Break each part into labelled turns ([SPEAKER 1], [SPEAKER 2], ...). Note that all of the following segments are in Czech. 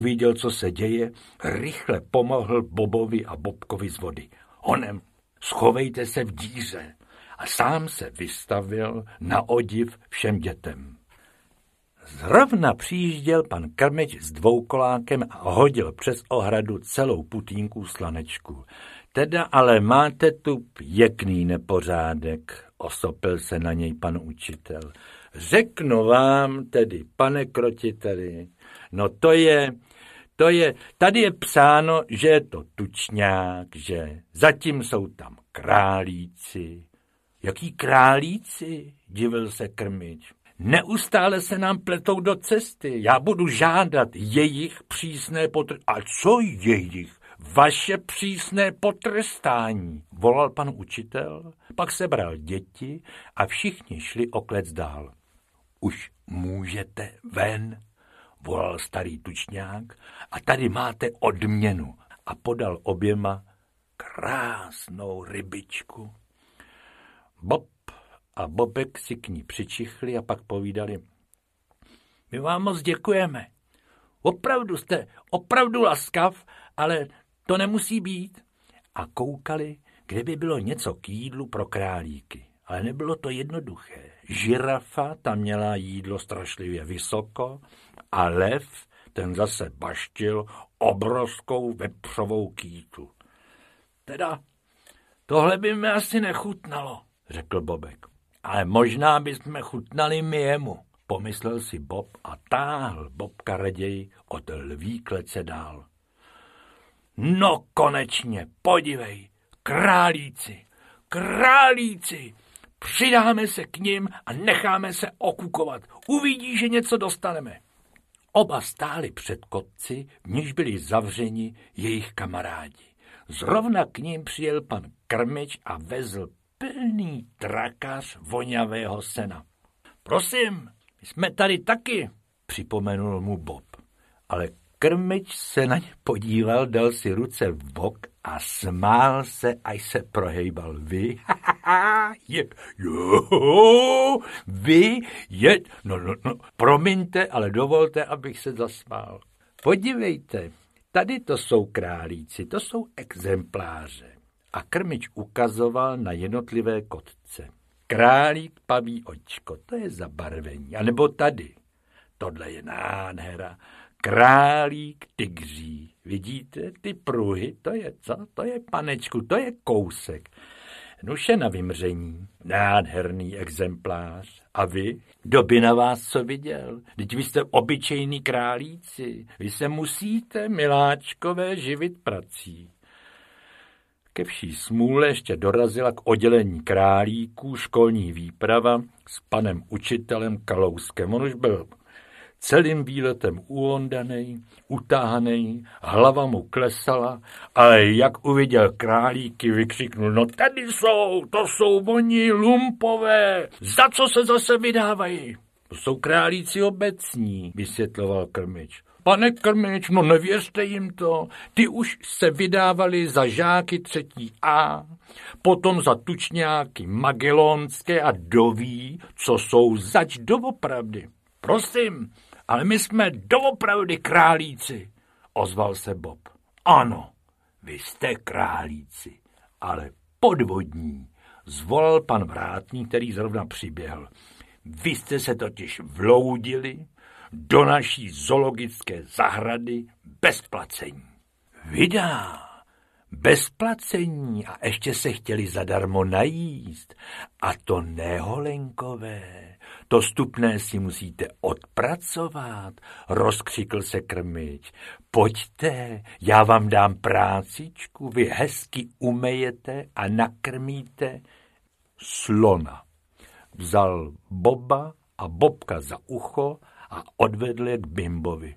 [SPEAKER 1] Viděl, co se děje, rychle pomohl Bobovi a Bobkovi z vody. Honem, schovejte se v díře. A sám se vystavil na odiv všem dětem. Zrovna přijížděl pan Krmič s dvoukolákem a hodil přes ohradu celou putínku slanečku. Teda ale máte tu pěkný nepořádek, osopil se na něj pan učitel. Řeknu vám tedy, pane krotiteli, no to je, tady je psáno, že je to tučňák, že zatím jsou tam králíci. Jaký králíci? Divil se Krmič. Neustále se nám pletou do cesty. Já budu žádat jejich přísné potrestání. A co jejich? Vaše přísné potrestání, volal pan učitel, pak sebral děti a všichni šli o klec dál. Už můžete ven, volal starý tučňák, a tady máte odměnu a podal oběma krásnou rybičku. Bob a Bobek si k ní přičichli a pak povídali. My vám moc děkujeme. Opravdu jste opravdu laskav, ale to nemusí být. A koukali, kde by bylo něco k jídlu pro králíky. Ale nebylo to jednoduché. Žirafa tam měla jídlo strašlivě vysoko a lev ten zase baštil obrovskou vepřovou kýtu. Teda tohle by mi asi nechutnalo, řekl Bobek. Ale možná bychom chutnali my jemu, pomyslel si Bob a táhl Bobka raději od lví klece dál. No konečně, podívej, králíci, přidáme se k nim a necháme se okukovat. Uvidí, že něco dostaneme. Oba stáli před kopci, v níž byli zavřeni jejich kamarádi. Zrovna k ním přijel pan Krmič a vezl plný trakař vonavého sena. Prosím, my jsme tady taky, připomenul mu Bob. Ale Krmič se na ně podíval, dal si ruce v bok a smál se, až se prohejbal. No, promiňte, ale dovolte, abych se zasmál. Podívejte, tady to jsou králíci, to jsou exempláře. A Krmič ukazoval na jednotlivé kotce. Králík paví očko, to je zabarvení. A nebo tady, tohle je nádhera. Králík tygří. Vidíte, ty pruhy, to je co? To je, panečku, to je kousek. Nuše na vymření, nádherný exemplář. A vy? Kdo by na vás co viděl? Vždyť vy jste obyčejní králíci. Vy se musíte, miláčkové, živit prací. Ke vší smůle ještě dorazila k oddělení králíků školní výprava s panem učitelem Kalouskem. On už byl celým výletem uondanej, utáhanej, hlava mu klesala, ale jak uviděl králíky, vykřiknul, no tady jsou, to jsou oni lumpové, za co se zase vydávají? To jsou králíci obecní, vysvětloval Krmič. Pane Krmič, no nevěřte jim to, ty už se vydávali za žáky 3. A, potom za tučňáky magelonské a doví, co jsou zač doopravdy. Prosím, ale my jsme doopravdy králíci, ozval se Bob. Ano, vy jste králíci, ale podvodní, zvolal pan vrátník, který zrovna přiběhl. Vy jste se totiž vloudili do naší zoologické zahrady bez placení. Vydá, bez placení a ještě se chtěli zadarmo najíst. A to ne, Holenkové, to vstupné si musíte odpracovat, rozkřikl se Krmič. Pojďte, já vám dám prácičku, vy hezky umejete a nakrmíte slona. Vzal Boba a Bobka za ucho a odvedl je k Bimbovi.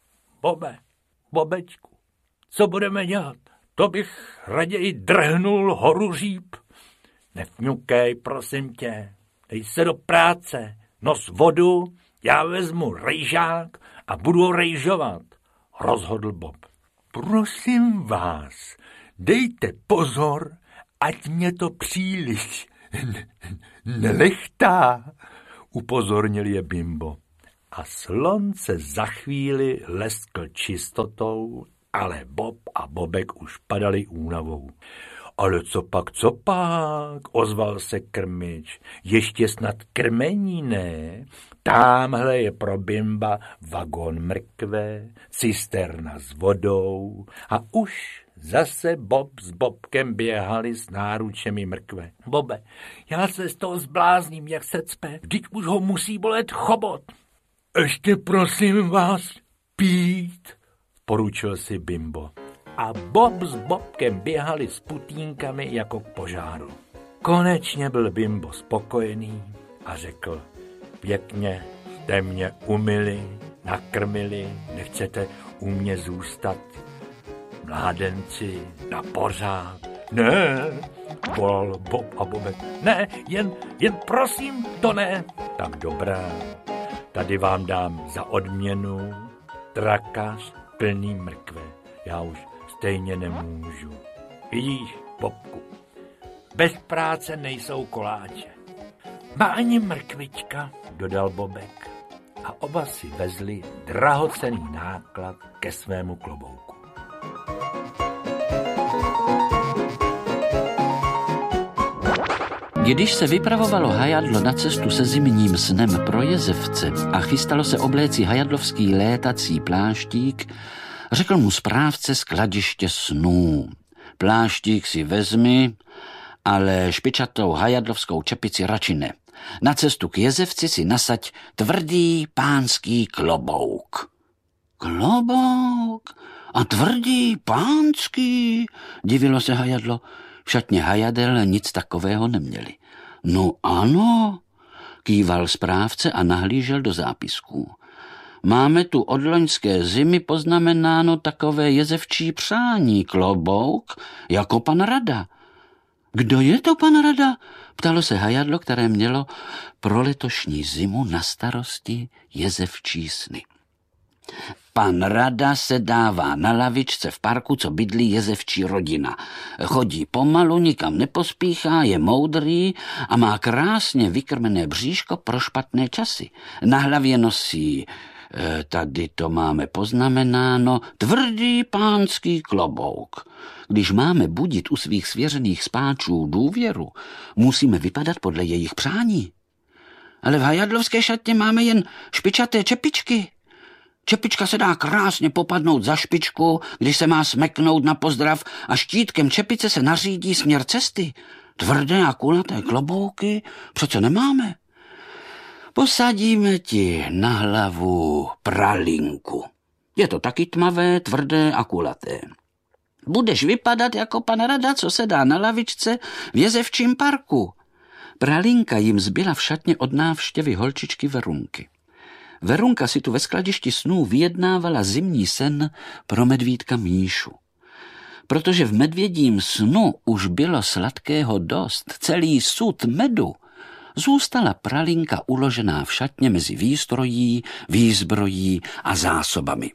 [SPEAKER 1] Bobečku, co budeme dělat? To bych raději drhnul horuříp. Nevňukej, prosím tě, dej se do práce, nos vodu, já vezmu rejžák a budu ho rejžovat, rozhodl Bob. Prosím vás, dejte pozor, ať mě to příliš nelechtá, upozornil je Bimbo. a slonce za chvíli leskl čistotou, ale Bob a Bobek už padali únavou. Ale co pak, ozval se Krmič, ještě snad krmení ne? Támhle je pro Bimba vagón mrkve, cisterna s vodou a už zase Bob s Bobkem běhali s náručemi mrkve. Bobe, já se z toho zblázním, jak se cpe, vždyť už ho musí bolet chobot. Ještě prosím vás pít, poručil si Bimbo. A Bob s Bobkem běhali s putínkami jako k požáru. Konečně byl Bimbo spokojený a řekl, pěkně jste mě umyli, nakrmili, nechcete u mě zůstat, mládenci, na pořád. Ne, volal Bob a Bobek, ne, jen prosím, to ne. Tak dobrá, tady vám dám za odměnu trakař plný mrkve, já už stejně nemůžu. Vidíš, Bobku, bez práce nejsou koláče. Má ani mrkvička, dodal Bobek. A oba si vezli drahocenný náklad ke svému klobouku.
[SPEAKER 2] Když se vypravovalo hajadlo na cestu se zimním snem pro jezevce a chystalo se obléci hajadlovský létací pláštík, řekl mu správce skladiště snů. Pláštík si vezmi, ale špičatou hajadlovskou čepici radši ne. Na cestu k jezevci si nasaď tvrdý pánský klobouk. Klobouk? A tvrdý pánský? Divilo se hajadlo. V šatně hajadel nic takového neměli. No ano, kýval správce a nahlížel do zápisků. Máme tu od loňské zimy poznamenáno takové jezevčí přání, klobouk, jako pan Rada. Kdo je to pan Rada? Ptalo se hajadlo, které mělo pro letošní zimu na starosti jezevčí sny. Pan Rada se dává na lavičce v parku, co bydlí jezevčí rodina. Chodí pomalu, nikam nepospíchá, je moudrý a má krásně vykrmené bříško pro špatné časy. Na hlavě nosí, tady to máme poznamenáno, tvrdý pánský klobouk. Když máme budit u svých svěřených spáčů důvěru, musíme vypadat podle jejich přání. Ale v hajadlovské šatně máme jen špičaté čepičky. Čepička se dá krásně popadnout za špičku, když se má smeknout na pozdrav a štítkem čepice se nařídí směr cesty. Tvrdé a kulaté klobouky přece nemáme. Posadíme ti na hlavu pralinku. Je to taky tmavé, tvrdé a kulaté. Budeš vypadat jako pan Rada, co se dá na lavičce v jezevčím parku. Pralinka jim zbyla v šatně od návštěvy holčičky Verunky. Verunka si tu ve skladišti snů vyjednávala zimní sen pro medvídka Míšu. Protože v medvědím snu už bylo sladkého dost, celý sud medu, zůstala pralinka uložená v šatně mezi výstrojí, výzbrojí a zásobami.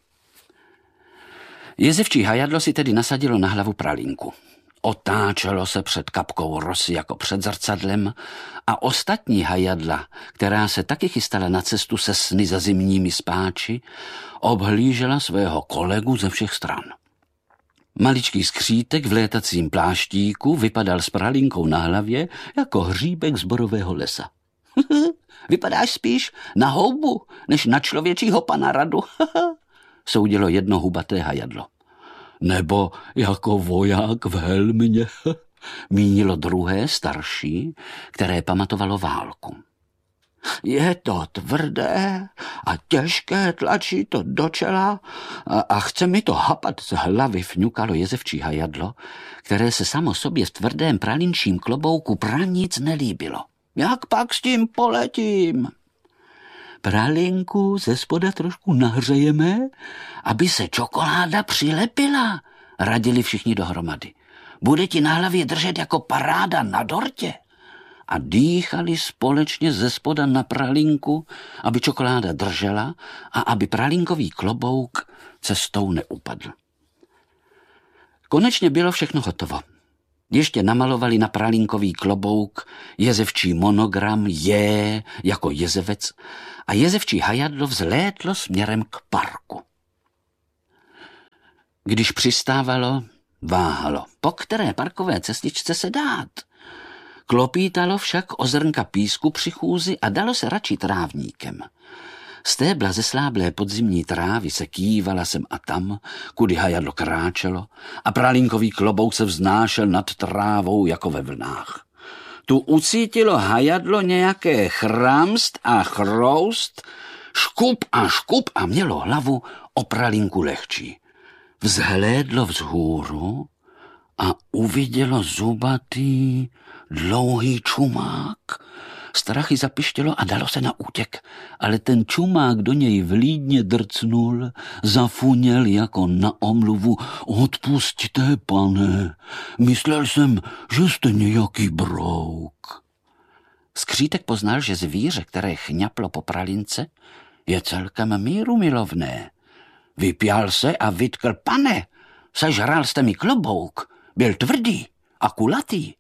[SPEAKER 2] Jezevčí hajadlo si tedy nasadilo na hlavu pralinku. Otáčelo se před kapkou rosy jako před zrcadlem a ostatní hajadla, která se taky chystala na cestu se sny za zimními spáči, obhlížela svého kolegu ze všech stran. Maličký skřítek v létacím pláštíku vypadal s pralinkou na hlavě jako hříbek z borového lesa. Vypadáš spíš na houbu, než na člověčího pana Radu, soudilo jedno hubaté hajadlo. Nebo jako voják v helmě, mínilo druhé, starší, které pamatovalo válku. Je to tvrdé a těžké, tlačí to do čela a chce mi to hapat z hlavy, fňukalo jezevčí hajadlo, které se samo sobě v tvrdém pralinčím klobouku pranic nelíbilo. Jak pak s tím poletím? Pralinku ze spoda trošku nahřejeme, aby se čokoláda přilepila, radili všichni dohromady. Bude ti na hlavě držet jako paráda na dortě. A dýchali společně ze spoda na pralinku, aby čokoláda držela a aby pralinkový klobouk cestou neupadl. Konečně bylo všechno hotovo. Ještě namalovali na pralínkový klobouk jezevčí monogram J jako jezevec a jezevčí hajadlo vzlétlo směrem k parku. Když přistávalo, váhalo, po které parkové cestičce se dát. Klopítalo však o zrnka písku při chůzi a dalo se radši trávníkem. Stébla zesláblé podzimní trávy se kývala sem a tam, kudy hajadlo kráčelo a pralínkový klobouk se vznášel nad trávou jako ve vlnách. Tu ucítilo hajadlo nějaké chramst a chroust, škup a mělo hlavu o pralínku lehčí. Vzhlédlo vzhůru a uvidělo zubatý, dlouhý čumák. Strachy zapištělo a dalo se na útěk, ale ten čumák do něj vlídně drcnul, zafuněl jako na omluvu. Odpusťte, pane, myslel jsem, že jste nějaký brouk. Skřítek poznal, že zvíře, které chňaplo po pralince, je celkem mírumilovné. Vypjal se a vytkl: pane, sežral jste mi klobouk, byl tvrdý a kulatý.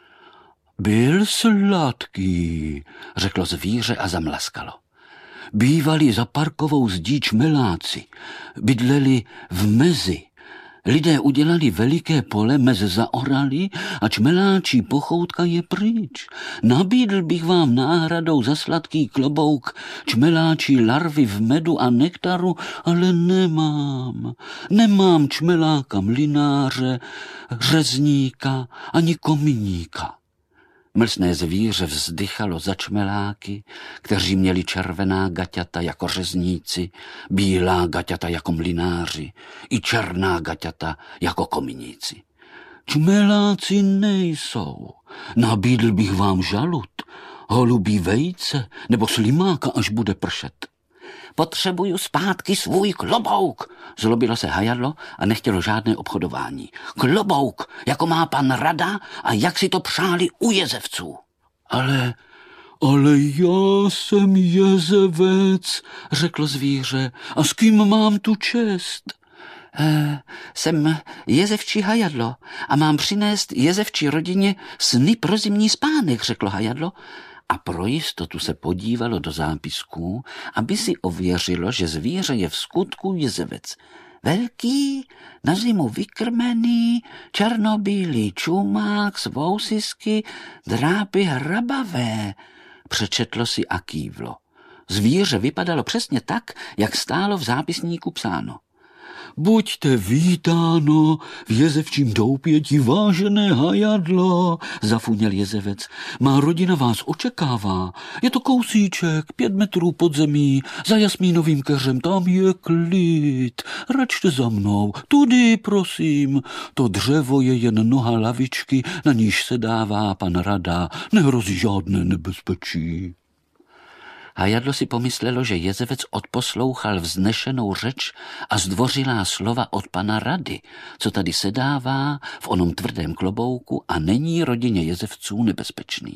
[SPEAKER 2] Byl sladký, řeklo zvíře a zamlaskalo. Bývali za parkovou zdí čmeláci, bydleli v mezi. Lidé udělali veliké pole, mez zaorali a čmeláčí pochoutka je pryč. Nabídl bych vám náhradou za sladký klobouk čmeláčí larvy v medu a nektaru, ale nemám. Nemám čmeláka mlynáře, řezníka ani kominíka. Mlsné zvíře vzdychalo za čmeláky, kteří měli červená gaťata jako řezníci, bílá gaťata jako mlynáři i černá gaťata jako kominíci. Čmeláci nejsou. Nabídl bych vám žalud, holubí vejce nebo slimáka, až bude pršet. Potřebuju zpátky svůj klobouk, zlobilo se hajadlo a nechtělo žádné obchodování. Klobouk, jako má pan Rada a jak si to přáli u jezevců. Ale já jsem jezevec, řeklo zvíře, a s kým mám tu čest? Jsem jezevčí hajadlo a mám přinést jezevčí rodině sny pro zimní spánek, řeklo hajadlo. A pro jistotu se podívalo do zápisků, aby si ověřilo, že zvíře je v skutku jezevec. Velký, na zimu vykrmený, černobílý čumák, svousisky, drápy hrabavé, přečetlo si a kývlo. Zvíře vypadalo přesně tak, jak stálo v zápisníku psáno. Buďte vítáno v jezevčím doupěti, vážené hajadlo, zafuněl jezevec. Má rodina vás očekává. Je to kousíček, 5 metrů pod zemí, za jasmínovým keřem, tam je klid. Račte za mnou, tudy, prosím. To dřevo je jen noha lavičky, na níž se dává pan Rada. Nehrozí žádné nebezpečí. Hajadlo si pomyslelo, že jezevec odposlouchal vznešenou řeč a zdvořilá slova od pana Rady, co tady sedává v onom tvrdém klobouku a není rodině jezevců nebezpečný.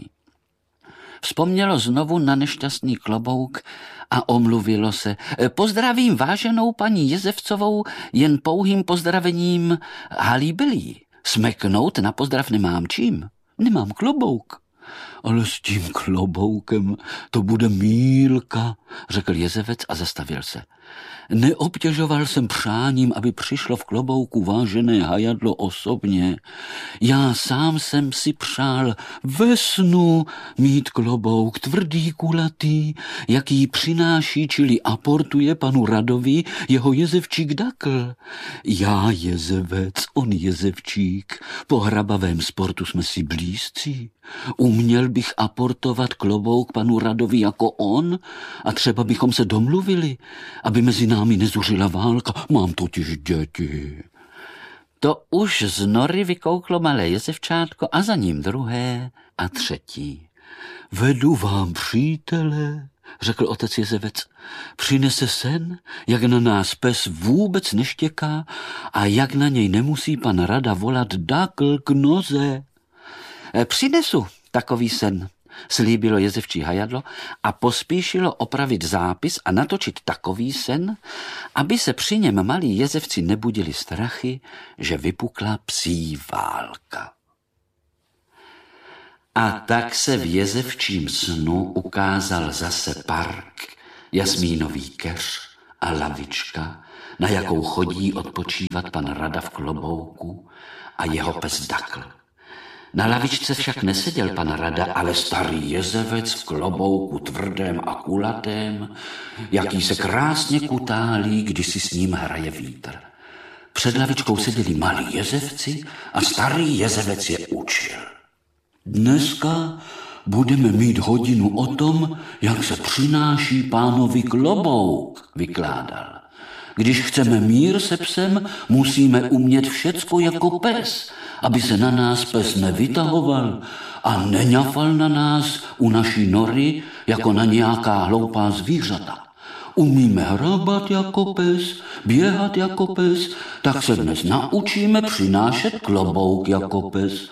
[SPEAKER 2] Vzpomnělo znovu na nešťastný klobouk a omluvilo se. Pozdravím váženou paní Jezevcovou jen pouhým pozdravením halíbelí. Smeknout na pozdrav nemám čím. Nemám klobouk. Ale s tím kloboukem to bude mílka, řekl jezevec a zastavil se. Neobtěžoval jsem přáním, aby přišlo v klobouku vážené hajadlo osobně. Já sám jsem si přál ve snu mít klobouk tvrdý, kulatý, jaký přináší, čili aportuje panu Radovi jeho jezevčík Dakl. Já jezevec, on jezevčík, po hrabavém sportu jsme si blízcí. Uměl bych aportovat klobouk panu Radovi jako on a třeba bychom se domluvili, aby mezi námi nezuřila válka. Mám totiž děti. To už z nory vykouklo malé jezevčátko a za ním druhé a třetí. Vedu vám, přítele, řekl otec jezevec. Přinese sen, jak na nás pes vůbec neštěká a jak na něj nemusí pan Rada volat Dakl k noze. Přinesu takový sen, slíbilo jezevčí hajadlo a pospíšilo opravit zápis a natočit takový sen, aby se při něm malí jezevci nebudili strachy, že vypukla psí válka. A tak se v jezevčím snu ukázal zase park, jasmínový keř a lavička, na jakou chodí odpočívat pan Rada v klobouku a jeho pes Dakl. Na lavičce však neseděl pan Rada, ale starý jezevec v klobouku tvrdém a kulatém, jaký se krásně kutálí, když si s ním hraje vítr. Před lavičkou seděli malí jezevci a starý jezevec je učil. Dneska budeme mít hodinu o tom, jak se přináší pánovi klobouk, vykládal. Když chceme mír se psem, musíme umět všecko jako pes, aby se na nás pes nevytahoval a neňafal na nás u naší nory jako na nějaká hloupá zvířata. Umíme hrabat jako pes, běhat jako pes, tak se dnes naučíme přinášet klobouk jako pes.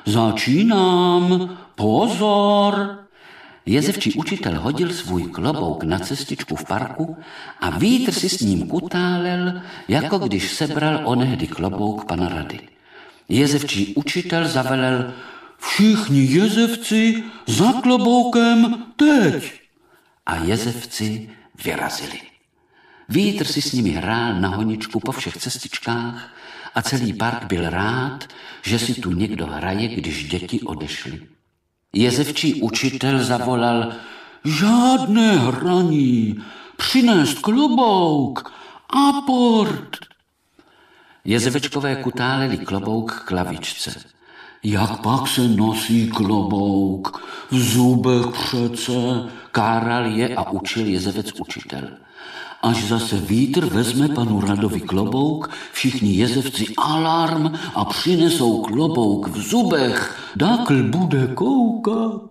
[SPEAKER 2] Začínám, pozor! Jezevčí učitel hodil svůj klobouk na cestičku v parku a vítr si s ním kutálel, jako když sebral onehdy klobouk pana Rady. Jezevčí učitel zavelel: všichni jezevci za kloboukem teď! A jezevci vyrazili. Vítr si s nimi hrál na honičku po všech cestičkách a celý park byl rád, že si tu někdo hraje, když děti odešly. Jezevčí učitel zavolal: žádné hraní, přinést klobouk a port. Jezevečkové kutáleli klobouk k lavičce. Jak pak se nosí klobouk? V zubech přece, káral je a učil jezevec učitel. Až zase vítr vezme panu Radovi klobouk, všichni jezevci alarm a přinesou klobouk v zubech. Dakl bude koukat.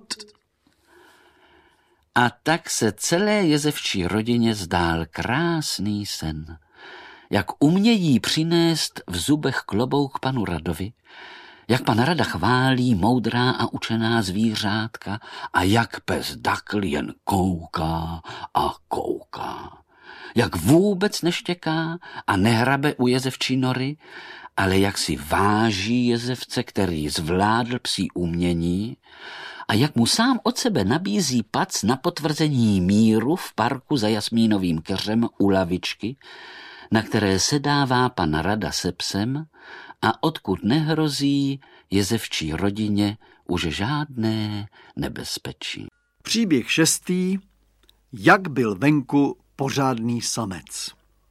[SPEAKER 2] A tak se celé jezevčí rodině zdál krásný sen. Jak umějí přinést v zubech klobouk panu Radovi, jak pan Rada chválí moudrá a učená zvířátka a jak pes Dakl jen kouká a kouká. Jak vůbec neštěká a nehrabe u jezevčí nory, ale jak si váží jezevce, který zvládl psí umění, a jak mu sám od sebe nabízí pac na potvrzení míru v parku za jasmínovým keřem u lavičky, na které sedává pan Rada se psem a odkud nehrozí jezevčí rodině už žádné nebezpečí.
[SPEAKER 3] Příběh 6. Jak byl venku pořádný samec.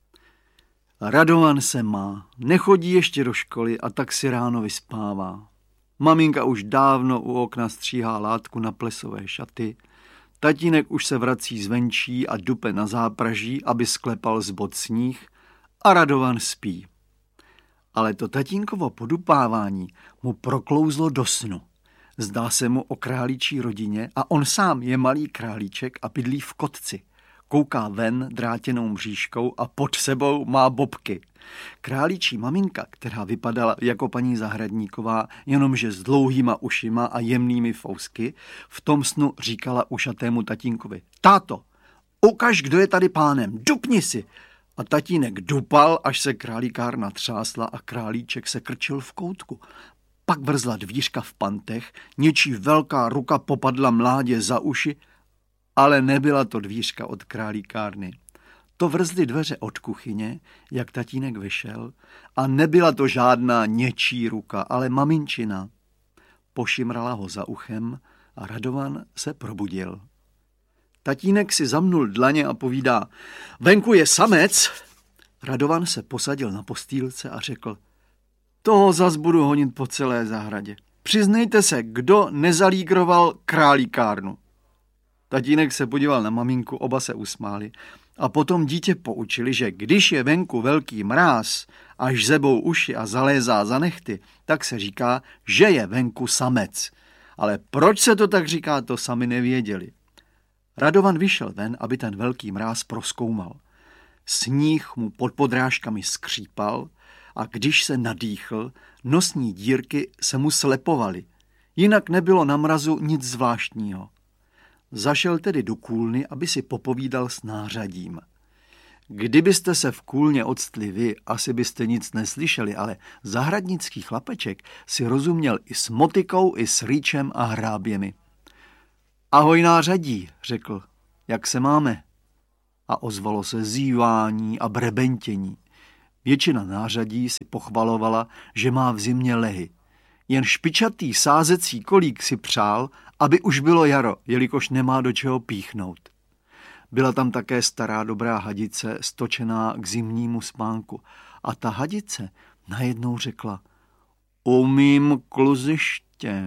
[SPEAKER 3] Radovan se má, nechodí ještě do školy a tak si ráno vyspává. Maminka už dávno u okna stříhá látku na plesové šaty, tatínek už se vrací zvenčí a dupe na zápraží, aby sklepal z bod sníh, a Radovan spí. Ale to tatínkovo podupávání mu proklouzlo do snu. Zdá se mu o králíčí rodině a on sám je malý králíček a bydlí v kotci. Kouká ven drátěnou mřížkou a pod sebou má bobky. Králíčí maminka, která vypadala jako paní Zahradníková, jenomže s dlouhýma ušima a jemnými fousky, v tom snu říkala ušatému tatínkovi: táto, ukaž, kdo je tady pánem, dupni si. A tatínek dupal, až se králíkárna třásla a králíček se krčil v koutku. Pak vrzla dvířka v pantech, něčí velká ruka popadla mládě za uši, ale nebyla to dvířka od králíkárny. To vrzly dveře od kuchyně, jak tatínek vyšel, a nebyla to žádná něčí ruka, ale maminčina. Pošimrala ho za uchem a Radovan se probudil. Tatínek si zamnul dlaně a povídá: venku je samec. Radovan se posadil na postýlce a řekl: toho zas budu honit po celé zahradě. Přiznejte se, kdo nezalígroval králíkárnu. Tatínek se podíval na maminku, oba se usmáli a potom dítě poučili, že když je venku velký mráz, až zebou uši a zalézá za nehty, tak se říká, že je venku samec. Ale proč se to tak říká, to sami nevěděli. Radovan vyšel ven, aby ten velký mráz prozkoumal. Sníh mu pod podrážkami skřípal a když se nadýchl, nosní dírky se mu slepovaly. Jinak nebylo na mrazu nic zvláštního. Zašel tedy do kůlny, aby si popovídal s nářadím. Kdybyste se v Kůlně octli vy, asi byste nic neslyšeli, ale zahradnický chlapeček si rozuměl i s motikou, i s rýčem a hráběmi. Ahoj nářadí, řekl, jak se máme? A ozvalo se zívání a brebentění. Většina nářadí si pochvalovala, že má v zimě lehy. Jen špičatý sázecí kolík si přál, aby už bylo jaro, jelikož nemá do čeho píchnout. Byla tam také stará dobrá hadice stočená k zimnímu spánku. A ta hadice najednou řekla, umím kluziště.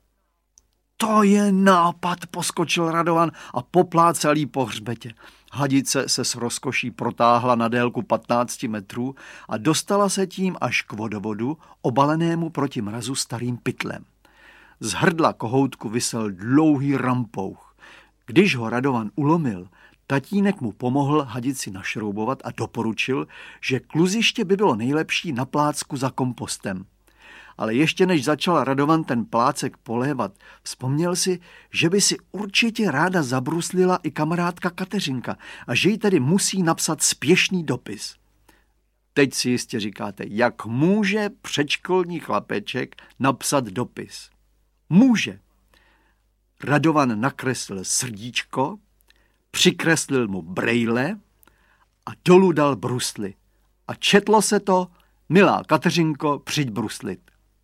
[SPEAKER 3] To je nápad, poskočil Radovan a poplácal jí po hřbetě. Hadice se s rozkoší protáhla na délku 15 metrů a dostala se tím až k vodovodu, obalenému proti mrazu starým pytlem. Z hrdla kohoutku visel dlouhý rampouch. Když ho Radovan ulomil, tatínek mu pomohl hadici našroubovat a doporučil, že kluziště by bylo nejlepší na plácku za kompostem. Ale ještě než začal Radovan ten plácek polévat, vzpomněl si, že by si určitě ráda zabruslila i kamarádka Kateřinka a že jí tedy musí napsat spěšný dopis. Teď si jistě říkáte, jak může předškolní chlapeček napsat dopis? Může. Radovan nakreslil srdíčko, přikreslil mu brejle a dolů dal brusly. A četlo se to, milá Kateřinko, přijď bruslit.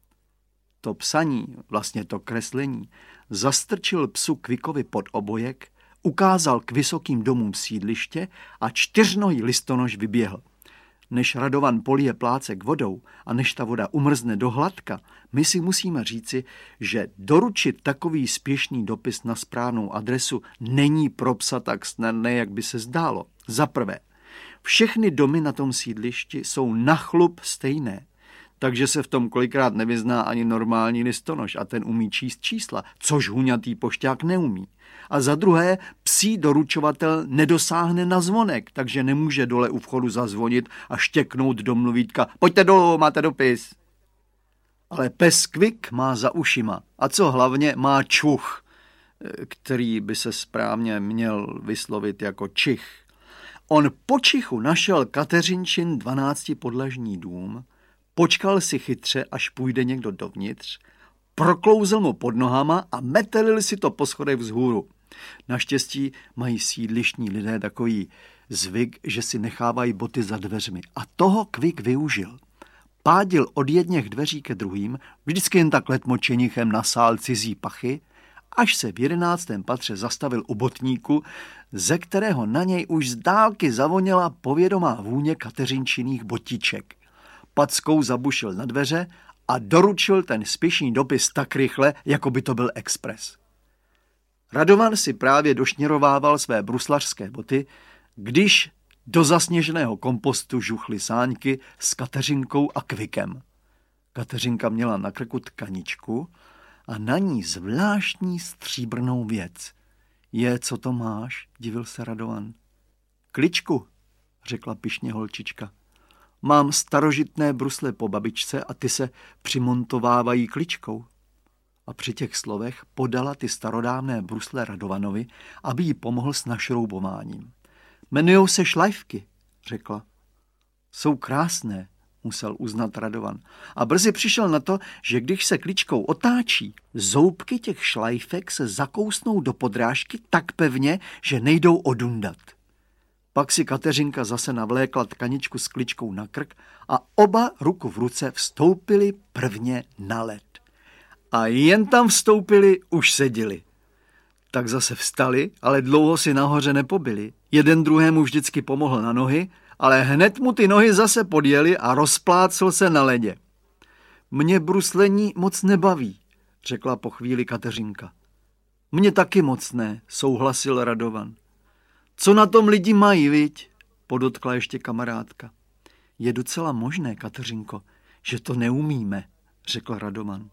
[SPEAKER 3] To psaní, vlastně to kreslení, zastrčil psu Kvikovi pod obojek, ukázal k vysokým domům sídliště a 4nohý listonoš vyběhl. Než Radovan polije plácek vodou a než ta voda umrzne do hladka, my si musíme říci, že doručit takový spěšný dopis na správnou adresu není pro psa tak snadné, jak by se zdálo. Za prvé, všechny domy na tom sídlišti jsou na chlup stejné, takže se v tom kolikrát nevyzná ani normální listonoš a ten umí číst čísla, což huňatý pošťák neumí. A za druhé, psí doručovatel nedosáhne na zvonek, takže nemůže dole u vchodu zazvonit a štěknout do mluvítka. Pojďte dolů, máte dopis. Ale pes Kvik má za ušima a co hlavně má čuch, který by se správně měl vyslovit jako čich. On po čichu našel Kateřinčin 12podlažní dům, počkal si chytře, až půjde někdo dovnitř, proklouzl mu pod nohama a metelil si to po schodech vzhůru. Naštěstí mají sídlištní lidé takový zvyk, že si nechávají boty za dveřmi. A toho Kvik využil. Pádil od jedněch dveří ke druhým, vždycky jen tak letmočenichem nasál cizí pachy, až se v 11. patře zastavil u botníku, ze kterého na něj už z dálky zavoněla povědomá vůně Kateřinčiných botiček. Packou zabušil na dveře a doručil ten spěšný dopis tak rychle, jako by to byl expres. Radovan si právě došněrovával své bruslařské boty, když do zasněženého kompostu žuchly sáňky s Kateřinkou a Kvikem. Kateřinka měla na krku tkaničku a na ní zvláštní stříbrnou věc. Je, co to máš? Divil se Radovan. Kličku, řekla pyšně holčička. Mám starožitné brusle po babičce a ty se přimontovávají kličkou. A při těch slovech podala ty starodávné brusle Radovanovi, aby jí pomohl s našroubováním. Jmenujou se šlajfky, řekla. Jsou krásné, musel uznat Radovan. A brzy přišel na to, že když se kličkou otáčí, zoubky těch šlajfek se zakousnou do podrážky tak pevně, že nejdou odundat. Pak si Kateřinka zase navlékla tkaničku s kličkou na krk a oba ruku v ruce vstoupili prvně na led. A jen tam vstoupili, už seděli. Tak zase vstali, ale dlouho si nahoře nepobili. Jeden druhému vždycky pomohl na nohy, ale hned mu ty nohy zase podjeli a rozplácl se na ledě. Mě bruslení moc nebaví, řekla po chvíli Kateřinka. Mě taky moc ne, souhlasil Radovan. Co na tom lidi mají, viď? Podotkla ještě kamarádka. Je docela možné, Kateřinko, že to neumíme, řekl Radovan.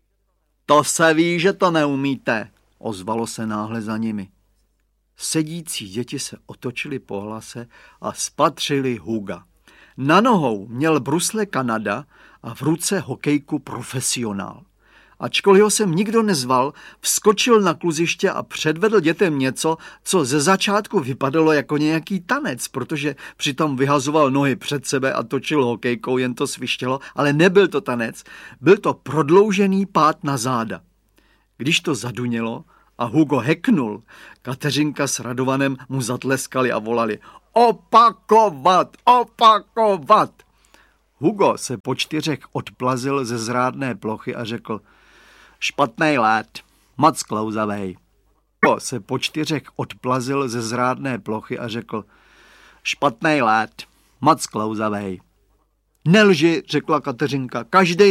[SPEAKER 3] To se ví, že to neumíte, ozvalo se náhle za nimi. Sedící děti se otočili po hlase a spatřili Huga. Na nohou měl brusle Kanada a v ruce hokejku Profesionál. Ačkoliv ho sem nikdo nezval, vskočil na kluziště a předvedl dětem něco, co ze začátku vypadalo jako nějaký tanec, protože přitom vyhazoval nohy před sebe a točil hokejkou, jen to svištělo, ale nebyl to tanec, byl to prodloužený pád na záda. Když to zadunělo a Hugo heknul, Kateřinka s Radovanem mu zatleskali a volali: opakovat, opakovat! Hugo se po 4 odplazil ze zrádné plochy a řekl: špatnej let, moc klouzavej. Hugo se po 4 odplazil ze zrádné plochy a řekl: špatnej let, moc klouzavej. Nelži, řekla Kateřinka, každej